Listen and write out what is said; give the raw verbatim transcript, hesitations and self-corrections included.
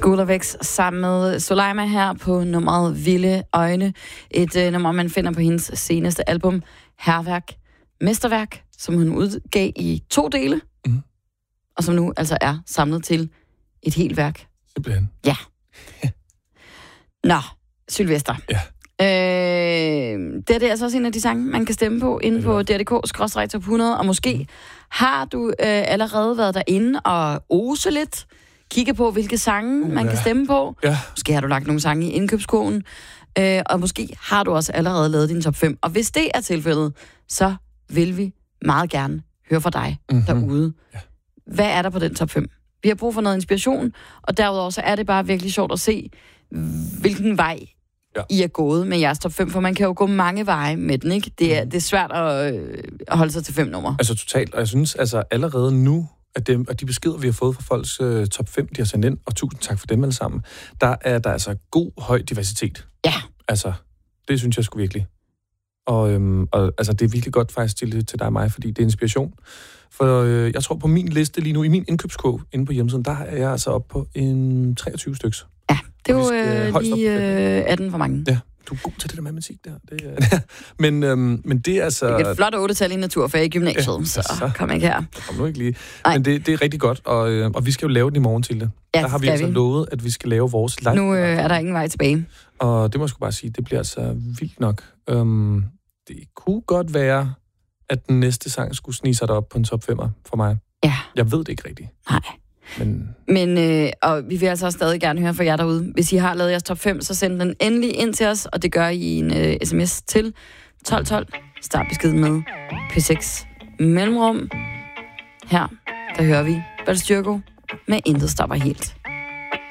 School of X sammen med Soleima her på nummeret Vilde Øjne. Et øh, nummer, man finder på hendes seneste album, Hærværk, Mesterværk, som hun udgav i to dele, mm. og som nu altså er samlet til et helt værk. Simpelthen. Ja. Nå, Sylvester. Ja. Øh, det er det altså også en af de sange, man kan stemme på inde på D R D K skråstreg top hundrede, og måske mm. har du øh, allerede været derinde og ose lidt, kigge på, hvilke sange uh, man kan stemme på. Ja. Måske har du lagt nogle sange i indkøbskurven, øh, og måske har du også allerede lavet din top fem. Og hvis det er tilfældet, så vil vi meget gerne høre fra dig mm-hmm. derude. Ja. Hvad er der på den top fem? Vi har brug for noget inspiration, og derudover så er det bare virkelig sjovt at se, hvilken vej ja. I er gået med jeres top fem, for man kan jo gå mange veje med den, ikke? Det er, det er svært at, øh, at holde sig til fem numre. Altså totalt, og jeg synes altså allerede nu, at, dem, at de beskeder, vi har fået fra folks øh, top fem, de har sendt ind, og tusind tak for dem alle sammen, der er der altså god, høj diversitet. Ja. Altså, det synes jeg sgu virkelig. Og, øhm, og altså, det er virkelig godt faktisk til, til dig og mig, fordi det er inspiration. For øh, jeg tror på min liste lige nu, i min indkøbskog inde på hjemmesiden, der er jeg altså oppe på en treogtyve stykker. Ja, det er jo øh, lige øh, atten for mange. Ja, du er god til det der matematik der. Det, øh. men, øhm, men det er altså... Det er et flot otte-tal i naturfag i gymnasiet, ja, så, så kom ikke her. Kom nu ikke lige. Ej. Men det, det er rigtig godt, og, øh, og vi skal jo lave den i morgen til det. Ja, der har vi altså vi. lovet, at vi skal lave vores live. Nu øh, er der ingen vej tilbage. Og det må jeg sgu bare sige, det bliver altså vildt nok. Um, det kunne godt være, at den næste sang skulle snige sig derop på en top femmer for mig. Ja. Jeg ved det ikke rigtigt. Nej. Men, Men øh, og vi vil altså stadig gerne høre fra jer derude. Hvis I har lavet jeres top fem, så send den endelig ind til os, og det gør I i en øh, sms til tolv tolv. Start beskeden med P seks mellemrum. Her, der hører vi Balstyrko med Intet stopper helt.